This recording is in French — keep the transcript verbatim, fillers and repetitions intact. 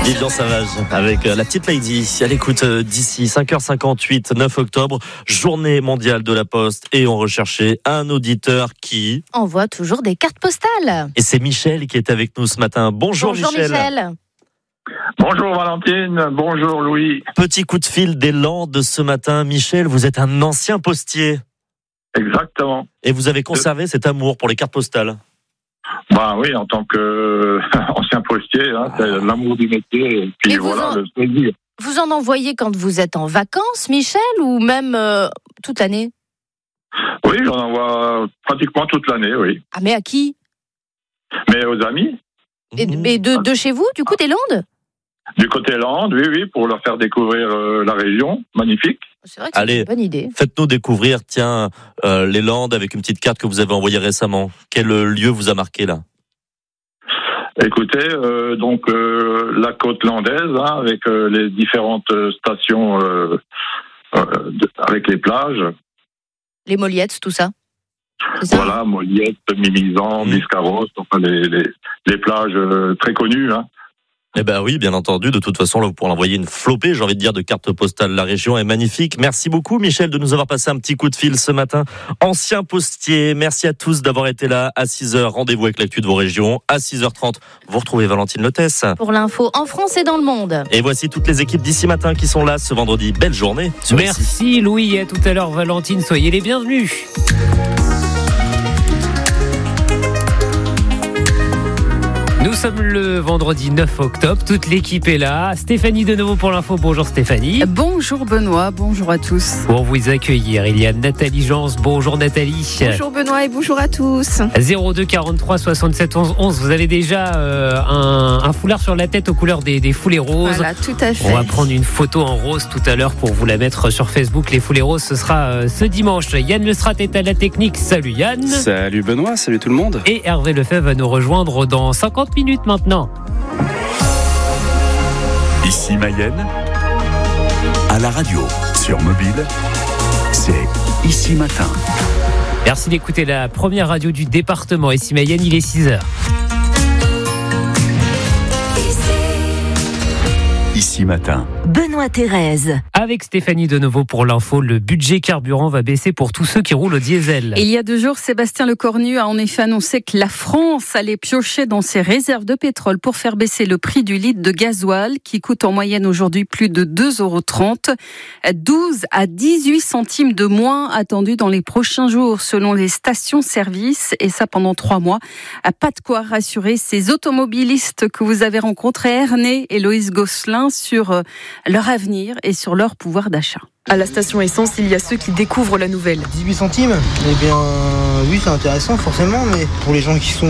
Vivian Savage avec la petite Lady à l'écoute d'ici cinq heures cinquante-huit, neuf octobre, journée mondiale de la Poste, et on recherchait un auditeur qui envoie toujours des cartes postales. Et c'est Michel qui est avec nous ce matin. Bonjour, Bonjour Michel. Michel. Bonjour Valentine, bonjour Louis. Petit coup de fil des Landes ce matin. Michel, vous êtes un ancien postier. Exactement. Et vous avez conservé cet amour pour les cartes postales. Bah oui, en tant qu'ancien postier, hein, c'est l'amour du métier, et puis Et voilà, en... le plaisir. Vous en envoyez quand vous êtes en vacances, Michel, ou même euh, toute l'année? Oui, j'en envoie pratiquement toute l'année, oui. Ah, mais à qui? Mais aux amis. Et, Mmh. et de, de chez vous, du coup, des Landes? Du côté Landes, oui, oui, pour leur faire découvrir euh, la région, magnifique. C'est vrai que c'est Allez. une bonne idée. Faites-nous découvrir, tiens, euh, les Landes avec une petite carte que vous avez envoyée récemment. Quel lieu vous a marqué là? Écoutez, euh, donc euh, la côte landaise, hein, avec euh, les différentes stations, euh, euh, de, avec les plages. Les Moliettes, tout ça. C'est ça? Voilà, Moliette, Mimizan, Mmh. Biscarrosse, enfin les, les, les plages euh, très connues, hein. Eh ben oui, bien entendu. De toute façon, là, vous pourrez envoyer une flopée, j'ai envie de dire, de cartes postales. La région est magnifique. Merci beaucoup, Michel, de nous avoir passé un petit coup de fil ce matin. Ancien postier, merci à tous d'avoir été là. À six heures, rendez-vous avec l'actu de vos régions. À six heures trente, vous retrouvez Valentine Lotès. Pour l'info en France et dans le monde. Et voici toutes les équipes d'ici matin qui sont là ce vendredi. Belle journée. sur Merci ici. Louis, à tout à l'heure Valentine, soyez les bienvenus. Nous sommes le vendredi neuf octobre, toute l'équipe est là. Stéphanie de nouveau pour l'info, bonjour Stéphanie. Bonjour Benoît, bonjour à tous. Pour vous accueillir, il y a Nathalie Jans, bonjour Nathalie. Bonjour Benoît et bonjour à tous. zéro deux quarante-trois soixante-sept onze onze, vous avez déjà euh, un, un foulard sur la tête aux couleurs des, des foulées roses. Voilà, tout à fait. On va prendre une photo en rose tout à l'heure pour vous la mettre sur Facebook. Les foulées roses, ce sera euh, ce dimanche. Yann Lestrat est à la technique. Salut Yann. Salut Benoît, salut tout le monde. Et Hervé Lefebvre va nous rejoindre dans cinquante minutes maintenant. Ici Mayenne, à la radio, sur mobile, c'est Ici Matin. Merci d'écouter la première radio du département. Ici Mayenne, il est six heures. Ici Matin. Benoît Thérèse. Avec Stéphanie de nouveau pour l'info, le budget carburant va baisser pour tous ceux qui roulent au diesel. Il y a deux jours, Sébastien Lecornu a en effet annoncé que la France allait piocher dans ses réserves de pétrole pour faire baisser le prix du litre de gasoil qui coûte en moyenne aujourd'hui plus de deux euros trente. douze à dix-huit centimes de moins attendus dans les prochains jours selon les stations-service, et ça pendant trois mois. Pas de quoi rassurer ces automobilistes que vous avez rencontrés, Ernest et Loïs Gosselin, sur leur avenir et sur leur pouvoir d'achat. À la station essence, il y a ceux qui découvrent la nouvelle. dix-huit centimes, eh bien oui, c'est intéressant forcément, mais pour les gens qui sont